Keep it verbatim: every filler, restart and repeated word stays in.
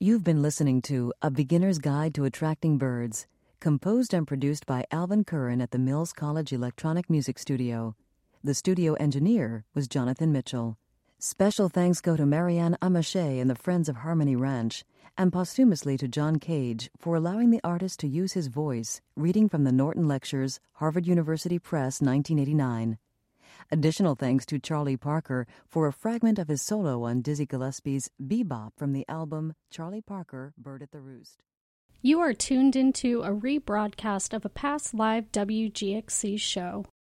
You've been listening to A Beginner's Guide to Attracting Birds, composed and produced by Alvin Curran at the Mills College Electronic Music Studio. The studio engineer was Jonathan Mitchell. Special thanks go to Marianne Amache and the Friends of Harmony Ranch, and posthumously to John Cage for allowing the artist to use his voice, reading from the Norton Lectures, Harvard University Press, nineteen eighty-nine. Additional thanks to Charlie Parker for a fragment of his solo on Dizzy Gillespie's Bebop from the album Charlie Parker, Bird at the Roost. You are tuned into a rebroadcast of a past live W G X C show.